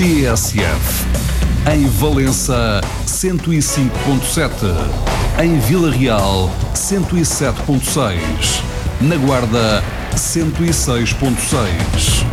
TSF. Em Valença, 105.7. Em Vila Real, 107.6. Na Guarda, 106.6.